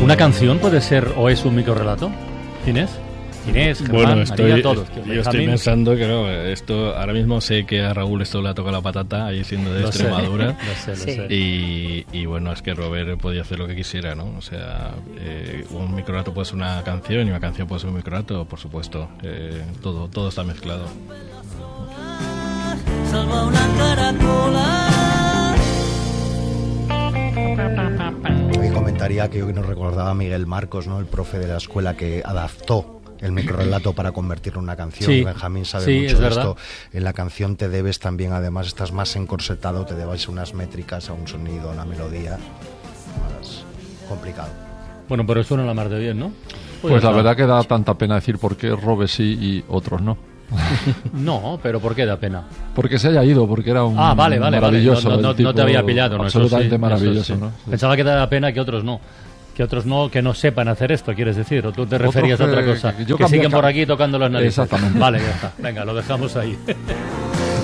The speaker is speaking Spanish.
¿Una canción puede ser o es un microrrelato? Inés, Germán, Bueno, María, todos. Yo estoy pensando que no, esto ahora mismo sé que a Raúl esto le ha tocado la patata, ahí siendo de Extremadura. Lo sé. Y bueno, es que Robert podía hacer lo que quisiera, ¿no? O sea, un microrrelato puede ser una canción y una canción puede ser un microrrelato, por supuesto. Todo está mezclado. Salva una caracola. Y comentaría que hoy nos recordaba Miguel Marcos, ¿no? El profe de la escuela que adaptó el microrrelato para convertirlo en una canción. Sí, Benjamín sabe sí, mucho es de verdad. esto. En la canción te debes también, además, estás más encorsetado, te debes unas métricas, a un sonido, a una melodía. Más complicado. Bueno, pero suena la mar de bien, ¿no? Pues la verdad que da tanta pena decir por qué Robert sí y otros no. No, pero ¿por qué da pena? Porque se haya ido, porque era un Vale. maravilloso. No el tipo te había pillado, ¿no? Absolutamente Eso sí, maravilloso, eso sí. ¿no? Pensaba que te da pena que otros no. Que no sepan hacer esto, quieres decir, o tú te referías a otra cosa. yo Que cambié siguen por aquí tocando las narices. Exactamente. Vale, ya está. Venga, lo dejamos ahí.